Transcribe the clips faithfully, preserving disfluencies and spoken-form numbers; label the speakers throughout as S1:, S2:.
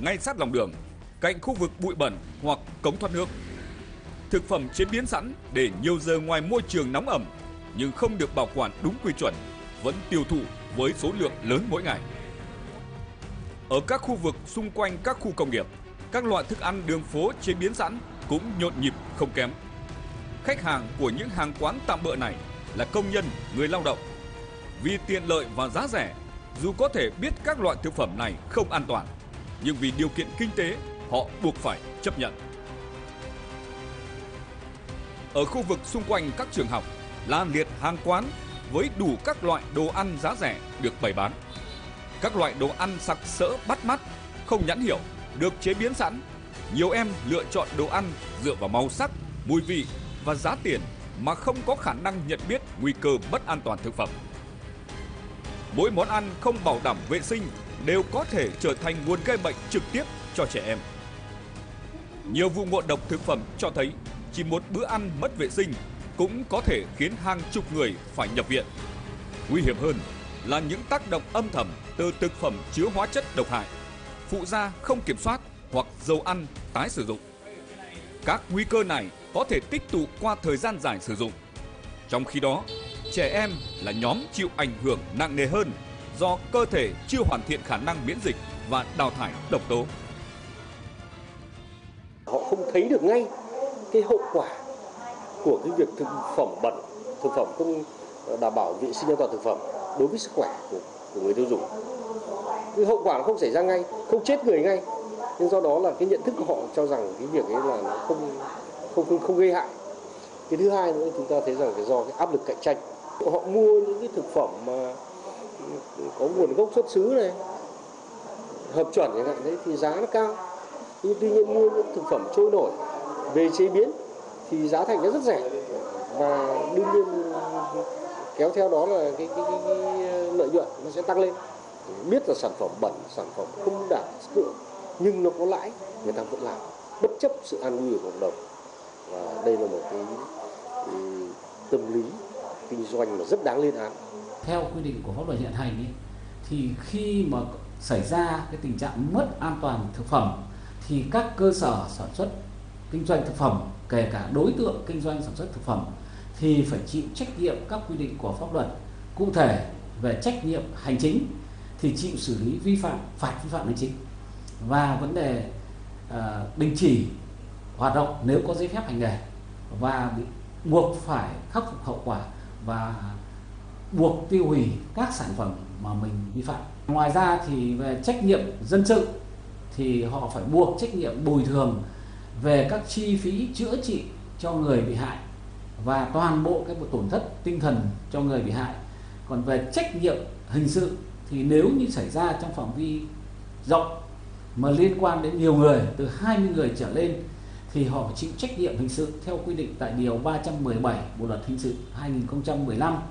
S1: ngay sát lòng đường, cạnh khu vực bụi bẩn hoặc cống thoát nước. Thực phẩm chế biến sẵn để nhiều giờ ngoài môi trường nóng ẩm nhưng không được bảo quản đúng quy chuẩn vẫn tiêu thụ với số lượng lớn mỗi ngày. Ở các khu vực xung quanh các khu công nghiệp, các loại thức ăn đường phố chế biến sẵn cũng nhộn nhịp không kém. Khách hàng của những hàng quán tạm bợ này là công nhân, người lao động. Vì tiện lợi và giá rẻ, dù có thể biết các loại thực phẩm này không an toàn, nhưng vì điều kiện kinh tế, họ buộc phải chấp nhận. Ở khu vực xung quanh các trường học, la liệt hàng quán với đủ các loại đồ ăn giá rẻ được bày bán. Các loại đồ ăn sặc sỡ bắt mắt, không nhãn hiệu, được chế biến sẵn. Nhiều em lựa chọn đồ ăn dựa vào màu sắc, mùi vị và giá tiền mà không có khả năng nhận biết nguy cơ mất an toàn thực phẩm. Mỗi món ăn không bảo đảm vệ sinh đều có thể trở thành nguồn gây bệnh trực tiếp cho trẻ em. Nhiều vụ ngộ độc thực phẩm cho thấy chỉ một bữa ăn mất vệ sinh cũng có thể khiến hàng chục người phải nhập viện. Nguy hiểm hơn là những tác động âm thầm từ thực phẩm chứa hóa chất độc hại, phụ gia không kiểm soát hoặc dầu ăn tái sử dụng. Các nguy cơ này có thể tích tụ qua thời gian dài sử dụng. Trong khi đó, trẻ em là nhóm chịu ảnh hưởng nặng nề hơn do cơ thể chưa hoàn thiện khả năng miễn dịch và đào thải độc tố.
S2: Họ không thấy được ngay cái hậu quả của cái việc thực phẩm bẩn, thực phẩm không đảm bảo vệ sinh an toàn thực phẩm đối với sức khỏe của, của người tiêu dùng. Cái hậu quả nó không xảy ra ngay, không chết người ngay. Nhưng do đó là cái nhận thức của họ cho rằng cái việc ấy là nó không không không, không gây hại. Cái thứ hai nữa chúng ta thấy rằng là do cái áp lực cạnh tranh. Họ mua những cái thực phẩm mà có nguồn gốc xuất xứ này, hợp chuẩn chẳng hạn đấy thì giá nó cao. Nhưng tuy nhiên mua những thực phẩm trôi nổi về chế biến thì giá thành nó rất rẻ và đương nhiên kéo theo đó là cái, cái, cái, cái lợi nhuận nó sẽ tăng lên. Biết là sản phẩm bẩn, sản phẩm không đạt chất lượng nhưng nó có lãi, người ta vẫn làm bất chấp sự an nguy của cộng đồng. Và đây là một cái, cái tâm lý kinh doanh mà rất đáng lên án.
S3: Theo quy định của pháp luật hiện hành ấy, thì khi mà xảy ra cái tình trạng mất an toàn thực phẩm thì các cơ sở sản xuất kinh doanh thực phẩm, kể cả đối tượng kinh doanh sản xuất thực phẩm thì phải chịu trách nhiệm các quy định của pháp luật. Cụ thể về trách nhiệm hành chính thì chịu xử lý vi phạm, phạt vi phạm hành chính và vấn đề uh, đình chỉ hoạt động nếu có giấy phép hành nghề và bị buộc phải khắc phục hậu quả và buộc tiêu hủy các sản phẩm mà mình vi phạm. Ngoài ra thì về trách nhiệm dân sự thì họ phải buộc trách nhiệm bồi thường về các chi phí chữa trị cho người bị hại và toàn bộ cái tổn thất tinh thần cho người bị hại. Còn về trách nhiệm hình sự thì nếu như xảy ra trong phạm vi rộng mà liên quan đến nhiều người, từ hai mươi người trở lên thì họ phải chịu trách nhiệm hình sự theo quy định tại điều ba trăm mười bảy Bộ luật hình sự hai nghìn không trăm mười lăm.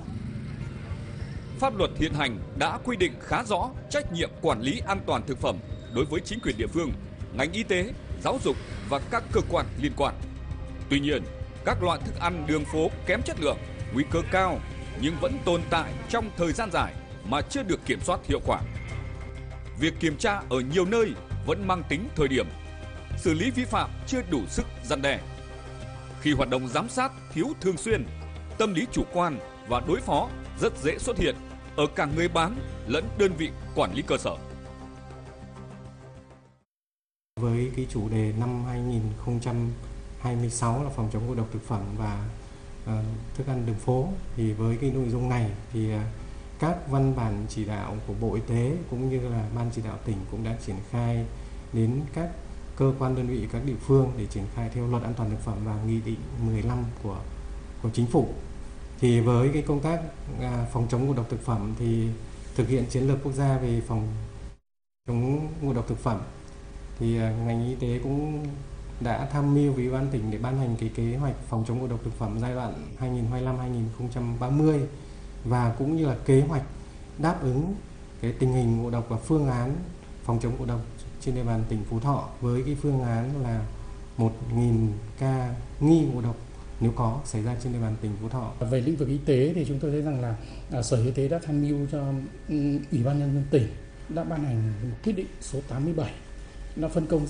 S1: Pháp luật hiện hành đã quy định khá rõ trách nhiệm quản lý an toàn thực phẩm đối với chính quyền địa phương, ngành y tế, giáo dục và các cơ quan liên quan. Tuy nhiên, các loại thức ăn đường phố kém chất lượng, nguy cơ cao nhưng vẫn tồn tại trong thời gian dài mà chưa được kiểm soát hiệu quả. Việc kiểm tra ở nhiều nơi vẫn mang tính thời điểm, xử lý vi phạm chưa đủ sức răn đe. Khi hoạt động giám sát thiếu thường xuyên, tâm lý chủ quan và đối phó rất dễ xuất hiện ở cả người bán lẫn đơn vị quản lý cơ sở.
S4: Với cái chủ đề năm hai nghìn không trăm hai mươi sáu là phòng chống ngộ độc thực phẩm và uh, thức ăn đường phố, thì với cái nội dung này thì uh, các văn bản chỉ đạo của Bộ Y tế cũng như là Ban chỉ đạo tỉnh cũng đã triển khai đến các cơ quan đơn vị các địa phương để triển khai theo luật an toàn thực phẩm và nghị định mười lăm của của chính phủ. Thì với cái công tác à, phòng chống ngộ độc thực phẩm thì thực hiện chiến lược quốc gia về phòng chống ngộ độc thực phẩm thì à, ngành y tế cũng đã tham mưu với Ủy ban tỉnh để ban hành cái kế hoạch phòng chống ngộ độc thực phẩm giai đoạn hai nghìn không trăm hai mươi lăm đến hai nghìn không trăm ba mươi và cũng như là kế hoạch đáp ứng cái tình hình ngộ độc và phương án phòng chống ngộ độc trên địa bàn tỉnh Phú Thọ với cái phương án là một nghìn ca nghi ngộ độc nếu có xảy ra trên địa bàn tỉnh Phú Thọ.
S5: Về lĩnh vực y tế thì chúng tôi thấy rằng là à, Sở Y tế đã tham mưu cho um, Ủy ban nhân dân tỉnh đã ban hành một quyết định số tám mươi bảy nó phân công